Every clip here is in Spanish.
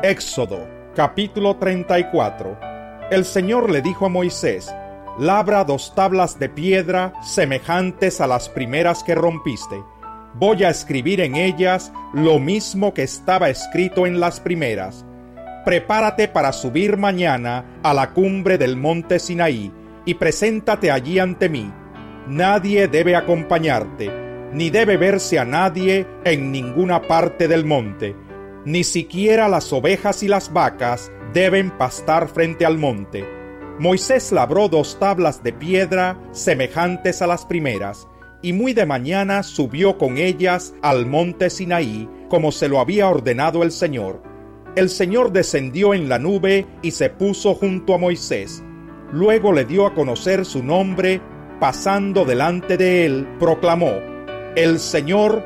Éxodo, capítulo 34. El Señor le dijo a Moisés: labra 2 tablas de piedra semejantes a las primeras que rompiste. Voy a escribir en ellas lo mismo que estaba escrito en las primeras. Prepárate para subir mañana a la cumbre del monte Sinaí y preséntate allí ante mí. Nadie debe acompañarte, ni debe verse a nadie en ninguna parte del monte. Ni siquiera las ovejas y las vacas deben pastar frente al monte. Moisés labró 2 tablas de piedra semejantes a las primeras, y muy de mañana subió con ellas al monte Sinaí, como se lo había ordenado el Señor. El Señor descendió en la nube y se puso junto a Moisés. Luego le dio a conocer su nombre, pasando delante de él, proclamó: El Señor,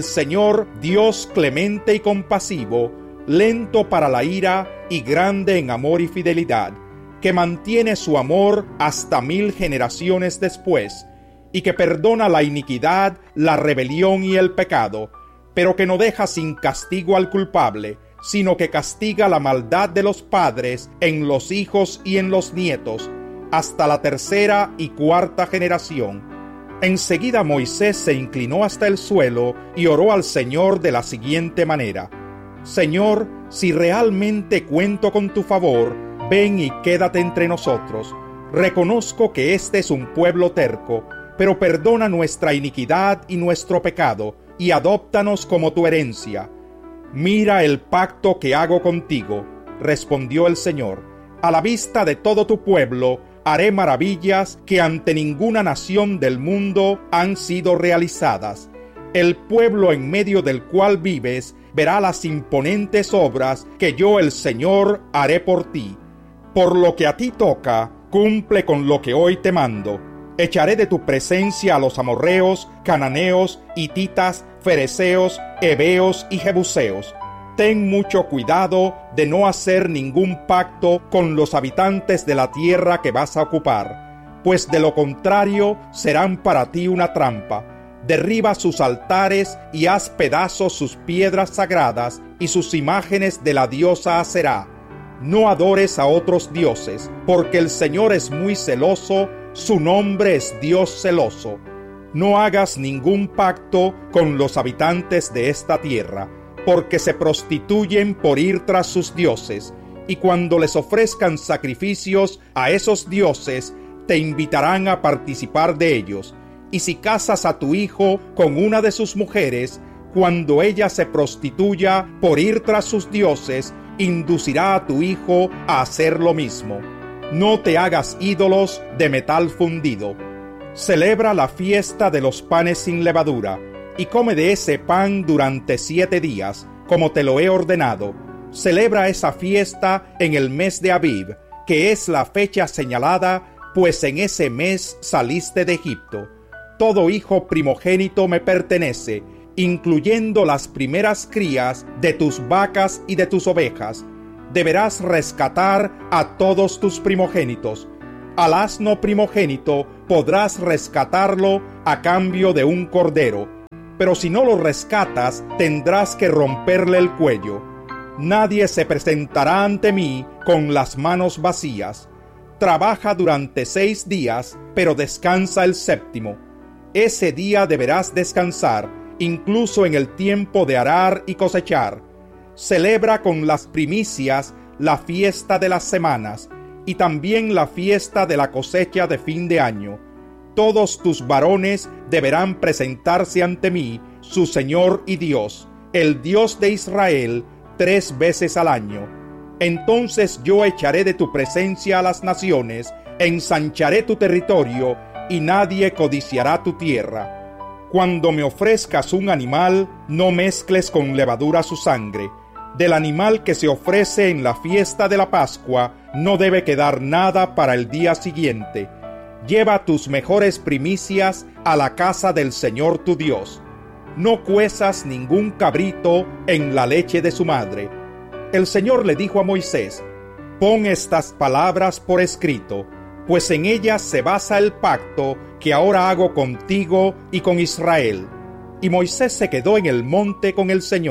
Dios clemente y compasivo, lento para la ira y grande en amor y fidelidad, que mantiene su amor hasta 1000 generaciones después, y que perdona la iniquidad, la rebelión y el pecado, pero que no deja sin castigo al culpable, sino que castiga la maldad de los padres en los hijos y en los nietos, hasta la 3ª y 4ª generación. Enseguida Moisés se inclinó hasta el suelo y oró al Señor de la siguiente manera: Señor, si realmente cuento con tu favor, ven y quédate entre nosotros. Reconozco que este es un pueblo terco, pero perdona nuestra iniquidad y nuestro pecado, y adóptanos como tu herencia. Mira el pacto que hago contigo, respondió el Señor. A la vista de todo tu pueblo, haré maravillas que ante ninguna nación del mundo han sido realizadas. El pueblo en medio del cual vives verá las imponentes obras que yo, el Señor, haré por ti. Por lo que a ti toca, cumple con lo que hoy te mando. Echaré de tu presencia a los amorreos, cananeos, hititas, fereceos, heveos y jebuseos. Ten mucho cuidado de no hacer ningún pacto con los habitantes de la tierra que vas a ocupar, pues de lo contrario serán para ti una trampa. Derriba sus altares y haz pedazos sus piedras sagradas y sus imágenes de la diosa Aserá. No adores a otros dioses, porque el Señor es muy celoso, su nombre es Dios celoso. No hagas ningún pacto con los habitantes de esta tierra, porque se prostituyen por ir tras sus dioses, y cuando les ofrezcan sacrificios a esos dioses, te invitarán a participar de ellos. Y si casas a tu hijo con una de sus mujeres, cuando ella se prostituya por ir tras sus dioses, inducirá a tu hijo a hacer lo mismo. No te hagas ídolos de metal fundido. Celebra la fiesta de los panes sin levadura, y come de ese pan durante 7 días, como te lo he ordenado. Celebra esa fiesta en el mes de Abib, que es la fecha señalada, pues en ese mes saliste de Egipto. Todo hijo primogénito me pertenece, incluyendo las primeras crías de tus vacas y de tus ovejas. Deberás rescatar a todos tus primogénitos. Al asno primogénito podrás rescatarlo a cambio de un cordero, pero si no lo rescatas, tendrás que romperle el cuello. Nadie se presentará ante mí con las manos vacías. Trabaja durante 6 días, pero descansa el 7º. Ese día deberás descansar, incluso en el tiempo de arar y cosechar. Celebra con las primicias la fiesta de las semanas, y también la fiesta de la cosecha de fin de año. Todos tus varones deberán presentarse ante mí, su Señor y Dios, el Dios de Israel, 3 veces al año. Entonces yo echaré de tu presencia a las naciones, ensancharé tu territorio, y nadie codiciará tu tierra. Cuando me ofrezcas un animal, no mezcles con levadura su sangre. Del animal que se ofrece en la fiesta de la Pascua, no debe quedar nada para el día siguiente. Lleva tus mejores primicias a la casa del Señor tu Dios. No cuezas ningún cabrito en la leche de su madre. El Señor le dijo a Moisés: pon estas palabras por escrito, pues en ellas se basa el pacto que ahora hago contigo y con Israel. Y Moisés se quedó en el monte con el Señor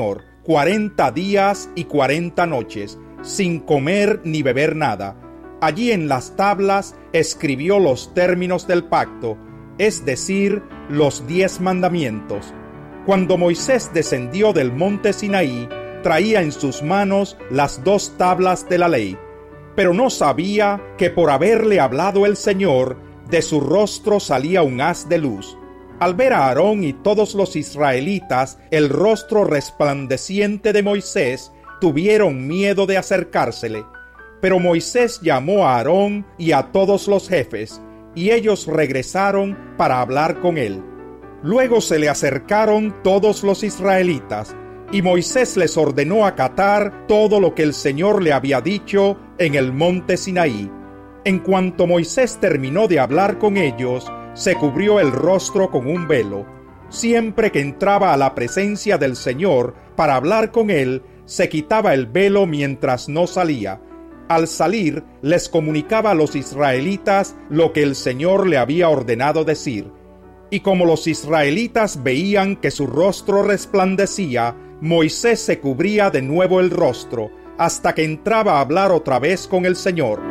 40 días y 40 noches, sin comer ni beber nada. Allí en las tablas escribió los términos del pacto, es decir, los 10 mandamientos. Cuando Moisés descendió del monte Sinaí, traía en sus manos las 2 tablas de la ley, pero no sabía que por haberle hablado el Señor, de su rostro salía un haz de luz. Al ver a Aarón y todos los israelitas el rostro resplandeciente de Moisés, tuvieron miedo de acercársele. Pero Moisés llamó a Aarón y a todos los jefes, y ellos regresaron para hablar con él. Luego se le acercaron todos los israelitas, y Moisés les ordenó acatar todo lo que el Señor le había dicho en el monte Sinaí. En cuanto Moisés terminó de hablar con ellos, se cubrió el rostro con un velo. Siempre que entraba a la presencia del Señor para hablar con él, se quitaba el velo mientras no salía. Al salir, les comunicaba a los israelitas lo que el Señor le había ordenado decir. Y como los israelitas veían que su rostro resplandecía, Moisés se cubría de nuevo el rostro, hasta que entraba a hablar otra vez con el Señor.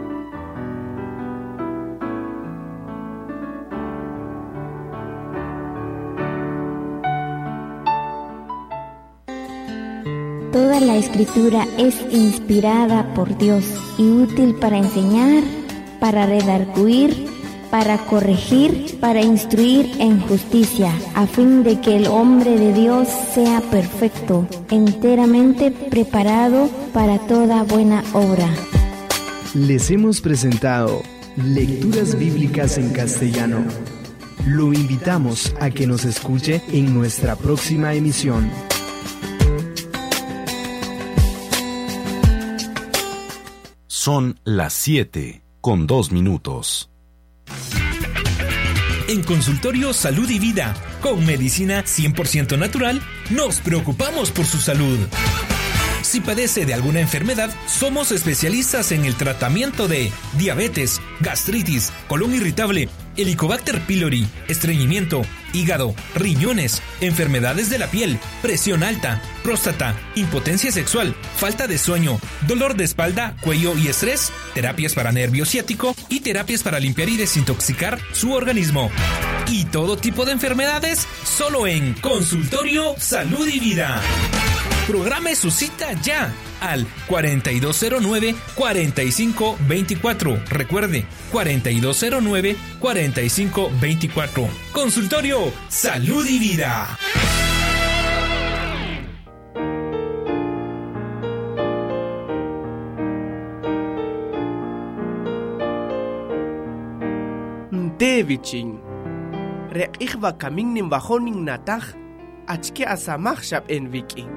Toda la Escritura es inspirada por Dios y útil para enseñar, para redarguir, para corregir, para instruir en justicia, a fin de que el hombre de Dios sea perfecto, enteramente preparado para toda buena obra. Les hemos presentado Lecturas Bíblicas en Castellano. Lo invitamos a que nos escuche en nuestra próxima emisión. Son las 7:02. En Consultorio Salud y Vida, con medicina 100% natural, nos preocupamos por su salud. Si padece de alguna enfermedad, somos especialistas en el tratamiento de diabetes, gastritis, colon irritable, Helicobacter pylori, estreñimiento, hígado, riñones, enfermedades de la piel, presión alta, próstata, impotencia sexual, falta de sueño, dolor de espalda, cuello y estrés, terapias para nervio ciático y terapias para limpiar y desintoxicar su organismo. Y todo tipo de enfermedades, solo en Consultorio Salud y Vida. Programe su cita ya al 4209-4524. Recuerde, 4209-4524. Consultorio Salud y Vida. Devichin. Reqihba kamingnin bajonin nataj. Achke asamaj shab en viking.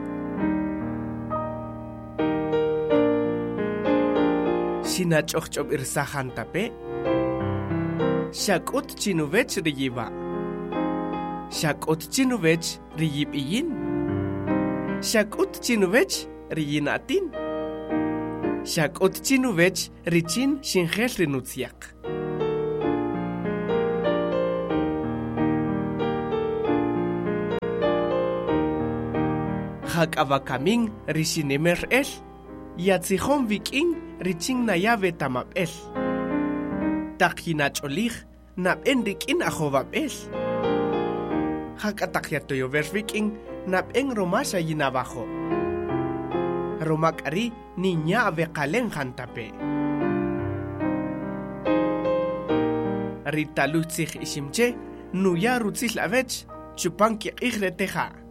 Shinachokchob irsahantape. Shakut chinuvech riyiba. Shakut chinuvech riyibiyin. Shakut chinuvech riyinatin. Shakut chinuvech richin shinjel rinutsiak. Hakavakaming rishinimer el. Yatzihon viking riching nayave tamab el. Takinach olig nab enrik in ajovab el. Hakatakiatoyo ver viking nab en romasha yinabajo. Romakari niña ave kalen jantape. Rita lutzich ishimche nuya rutzich lavech chupanki igreteja.